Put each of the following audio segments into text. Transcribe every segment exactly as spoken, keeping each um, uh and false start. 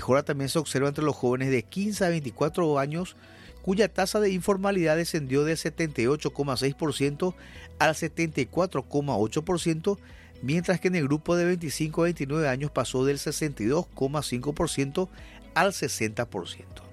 mejora también se observa entre los jóvenes de quince a veinticuatro años, cuya tasa de informalidad descendió del setenta y ocho coma seis por ciento al setenta y cuatro coma ocho por ciento, mientras que en el grupo de veinticinco a veintinueve años pasó del sesenta y dos coma cinco por ciento al sesenta por ciento.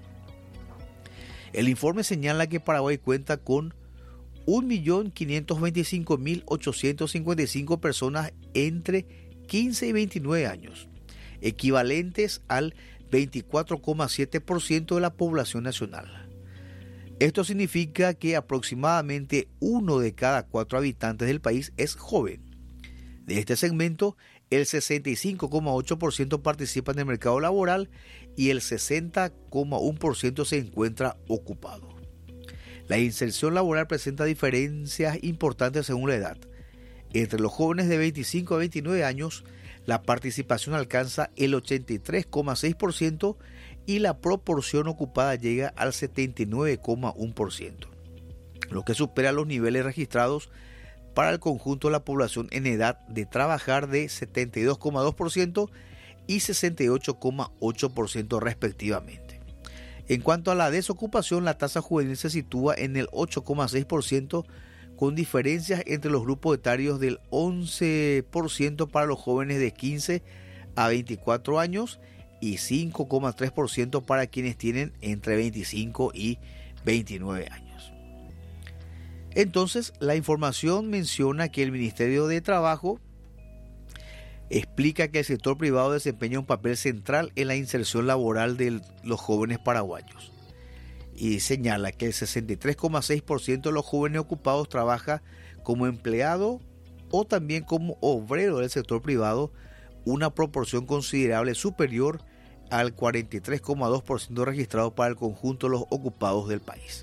El informe señala que Paraguay cuenta con un millón quinientos veinticinco mil ochocientos cincuenta y cinco personas entre quince y veintinueve años, equivalentes al veinticuatro coma siete por ciento de la población nacional. Esto significa que aproximadamente uno de cada cuatro habitantes del país es joven. De este segmento, el sesenta y cinco coma ocho por ciento participa en el mercado laboral y el sesenta coma uno por ciento se encuentra ocupado. La inserción laboral presenta diferencias importantes según la edad. Entre los jóvenes de veinticinco a veintinueve años, la participación alcanza el ochenta y tres coma seis por ciento y la proporción ocupada llega al setenta y nueve coma uno por ciento, lo que supera los niveles registrados para el conjunto de la población en edad de trabajar de setenta y dos coma dos por ciento y sesenta y ocho coma ocho por ciento respectivamente. En cuanto a la desocupación, la tasa juvenil se sitúa en el ocho coma seis por ciento, con diferencias entre los grupos etarios del once por ciento para los jóvenes de quince a veinticuatro años y cinco coma tres por ciento para quienes tienen entre veinticinco y veintinueve años. Entonces, la información menciona que el Ministerio de Trabajo explica que el sector privado desempeña un papel central en la inserción laboral de los jóvenes paraguayos y señala que el sesenta y tres coma seis por ciento de los jóvenes ocupados trabaja como empleado o también como obrero del sector privado, una proporción considerable superior al cuarenta y tres coma dos por ciento registrado para el conjunto de los ocupados del país.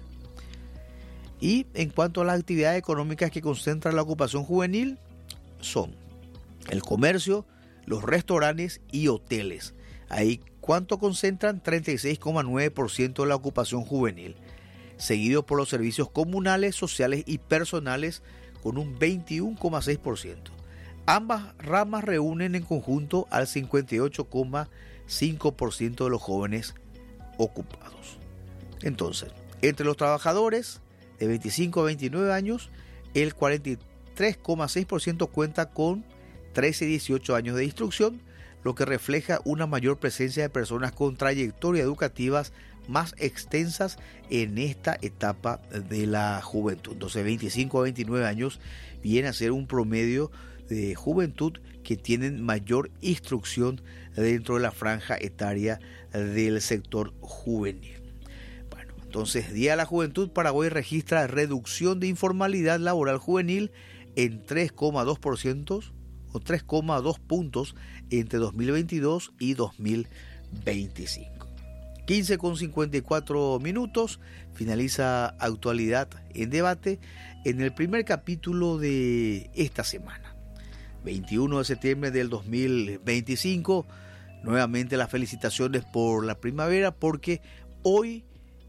Y en cuanto a las actividades económicas que concentran la ocupación juvenil, son el comercio, los restaurantes y hoteles. Ahí, ¿cuánto concentran? treinta y seis coma nueve por ciento de la ocupación juvenil, seguido por los servicios comunales, sociales y personales con un veintiuno coma seis por ciento. Ambas ramas reúnen en conjunto al cincuenta y ocho coma cinco por ciento de los jóvenes ocupados. Entonces, entre los trabajadores de veinticinco a veintinueve años, el cuarenta y tres coma seis por ciento cuenta con trece y dieciocho años de instrucción, lo que refleja una mayor presencia de personas con trayectorias educativas más extensas en esta etapa de la juventud. Entonces, veinticinco a veintinueve años viene a ser un promedio de juventud que tienen mayor instrucción dentro de la franja etaria del sector juvenil. Bueno, entonces, Día de la Juventud, Paraguay registra reducción de informalidad laboral juvenil en tres coma dos por ciento o tres coma dos puntos entre dos mil veintidós y dos mil veinticinco. quince con cincuenta y cuatro minutos, finaliza Actualidad en Debate en el primer capítulo de esta semana. veintiuno de septiembre del dos mil veinticinco, nuevamente las felicitaciones por la primavera, porque hoy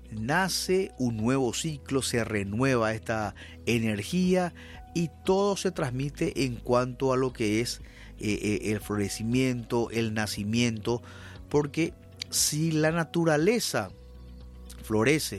nace un nuevo ciclo, se renueva esta energía y todo se transmite en cuanto a lo que es eh, el florecimiento, el nacimiento, porque si la naturaleza florece,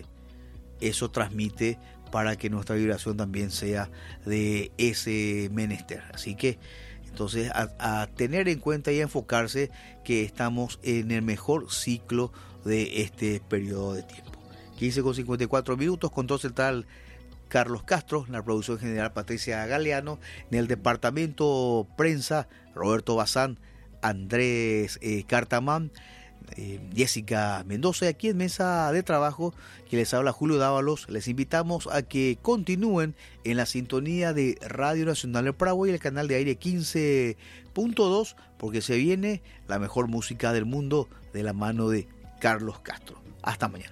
eso transmite para que nuestra vibración también sea de ese menester. Así que entonces a, a tener en cuenta y a enfocarse que estamos en el mejor ciclo de este periodo de tiempo. quince con cincuenta y cuatro minutos, control central Carlos Castro, en la producción general Patricia Galeano, en el departamento prensa Roberto Bazán, Andrés eh, Cartamán, eh, Jessica Mendoza, y aquí en mesa de trabajo que les habla Julio Dávalos. Les invitamos a que continúen en la sintonía de Radio Nacional del Paraguay, el canal de aire quince punto dos, porque se viene la mejor música del mundo de la mano de Carlos Castro. Hasta mañana.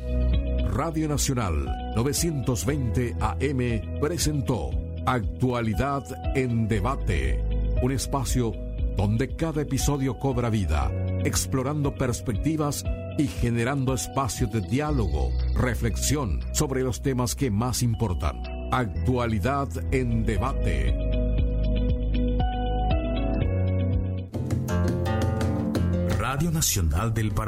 Radio Nacional novecientos veinte A M presentó Actualidad en Debate, un espacio donde cada episodio cobra vida, explorando perspectivas y generando espacios de diálogo, reflexión sobre los temas que más importan. Actualidad en Debate. Radio Nacional del Paraguay.